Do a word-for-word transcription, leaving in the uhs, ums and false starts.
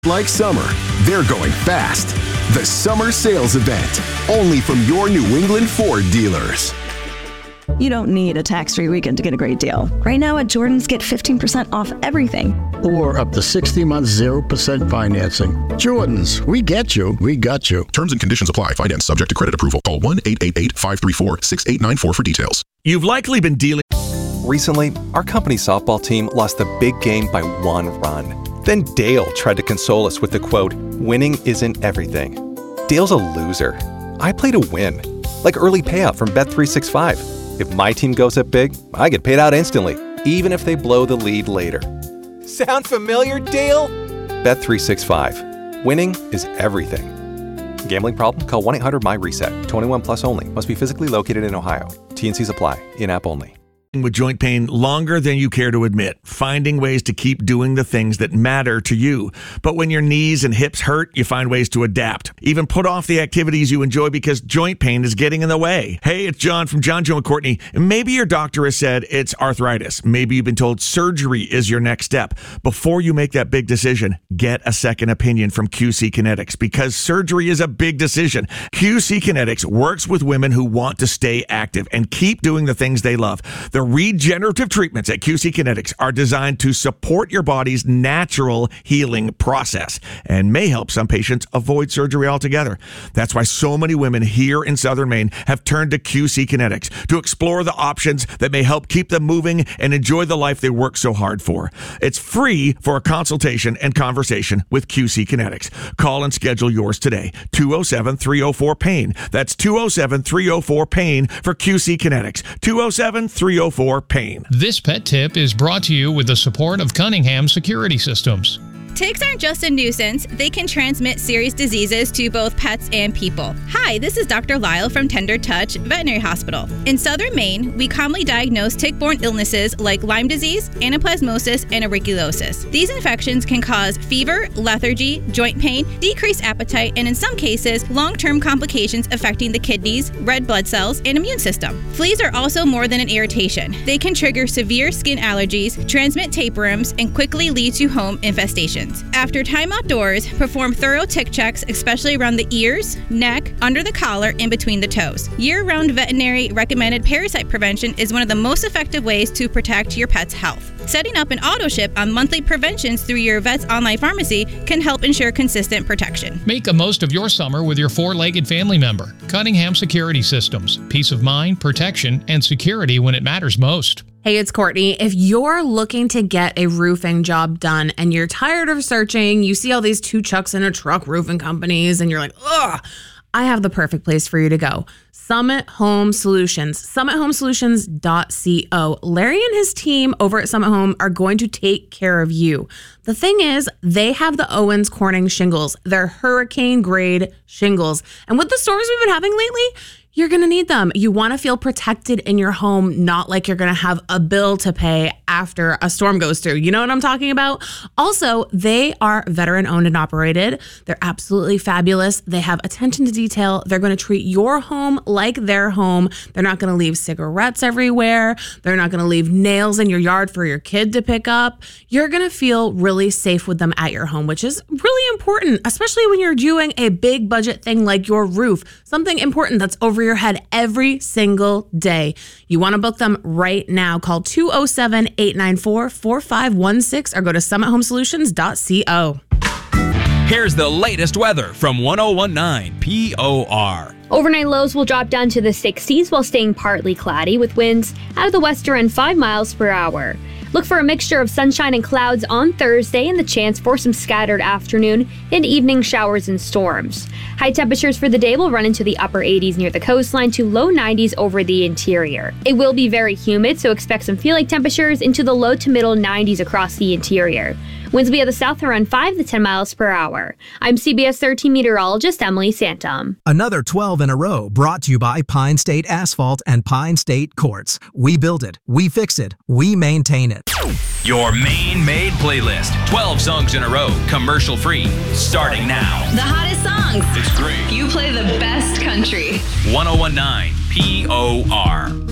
Like summer, they're going fast. The summer sales event, only from your New England Ford dealers. You don't need a tax-free weekend to get a great deal. Right now at Jordan's, get fifteen percent off everything. Or up to sixty months, zero percent financing. Jordan's, we get you, we got you. Terms and conditions apply. Finance subject to credit approval. Call one eight eight eight, five three four, six eight nine four for details. You've likely been dealing... Recently, our company softball team lost the big game by one run. Then Dale tried to console us with the quote, "Winning isn't everything." Dale's a loser. I play to win. Like early payout from Bet three sixty-five. If my team goes up big, I get paid out instantly, even if they blow the lead later. Sound familiar, Dale? Bet three sixty-five. Winning is everything. Gambling problem? Call one eight hundred my reset. twenty-one plus only. Must be physically located in Ohio. T and Cs apply. In-app only. With joint pain longer than you care to admit, finding ways to keep doing the things that matter to you. But when your knees and hips hurt, you find ways to adapt. Even put off the activities you enjoy because joint pain is getting in the way. Hey, it's John from John, Joe, and Courtney. Maybe your doctor has said it's arthritis. Maybe you've been told surgery is your next step. Before you make that big decision, get a second opinion from Q C Kinetics, because surgery is a big decision. Q C Kinetics works with women who want to stay active and keep doing the things they love. The regenerative treatments at Q C Kinetics are designed to support your body's natural healing process and may help some patients avoid surgery altogether. That's why so many women here in Southern Maine have turned to Q C Kinetics to explore the options that may help keep them moving and enjoy the life they work so hard for. It's free for a consultation and conversation with Q C Kinetics. Call and schedule yours today. two oh seven, three oh four, pain. That's two oh seven, three oh four, pain for Q C Kinetics. two oh seven, three oh four, pain. This pet tip is brought to you with the support of Cunningham Security Systems. Ticks aren't just a nuisance. They can transmit serious diseases to both pets and people. Hi, this is Doctor Lyle from Tender Touch Veterinary Hospital. In Southern Maine, we commonly diagnose tick-borne illnesses like Lyme disease, anaplasmosis, and auriculosis. These infections can cause fever, lethargy, joint pain, decreased appetite, and in some cases, long-term complications affecting the kidneys, red blood cells, and immune system. Fleas are also more than an irritation. They can trigger severe skin allergies, transmit tapeworms, and quickly lead to home infestations. After time outdoors, perform thorough tick checks, especially around the ears, neck, under the collar, and between the toes. Year-round veterinary recommended parasite prevention is one of the most effective ways to protect your pet's health. Setting up an auto ship on monthly preventions through your vet's online pharmacy can help ensure consistent protection. Make the most of your summer with your four-legged family member. Cunningham Security Systems. Peace of mind, protection, and security when it matters most. Hey, it's Courtney. If you're looking to get a roofing job done and you're tired of searching, you see all these two chucks in a truck roofing companies and you're like, ugh, I have the perfect place for you to go. Summit Home Solutions, summit home solutions dot co. Larry and his team over at Summit Home are going to take care of you. The thing is, they have the Owens Corning shingles. They're hurricane grade shingles. And with the storms we've been having lately, you're going to need them. You want to feel protected in your home, not like you're going to have a bill to pay after a storm goes through. You know what I'm talking about? Also, they are veteran owned and operated. They're absolutely fabulous. They have attention to detail. They're going to treat your home like their home. They're not going to leave cigarettes everywhere. They're not going to leave nails in your yard for your kid to pick up. You're going to feel really safe with them at your home, which is really important, especially when you're doing a big budget thing like your roof, something important that's over your head every single day. You want to book them right now. Call two oh seven, eight nine four, four five one six or go to summit home solutions dot co. Here's the latest weather from one oh one point nine P O R. Overnight lows will drop down to the sixties while staying partly cloudy with winds out of the west around five miles per hour. Look for a mixture of sunshine and clouds on Thursday and the chance for some scattered afternoon and evening showers and storms. High temperatures for the day will run into the upper eighties near the coastline to low nineties over the interior. It will be very humid, so expect some feeling temperatures into the low to middle nineties across the interior. Winds will be at the south around five to ten miles per hour. I'm C B S thirteen meteorologist Emily Santum. Another twelve in a row brought to you by Pine State Asphalt and Pine State Quartz. We build it, we fix it, we maintain it. Your Maine-made playlist. twelve songs in a row, commercial-free, starting now. The hottest songs. It's great. You play the best country. one oh one point nine P O R.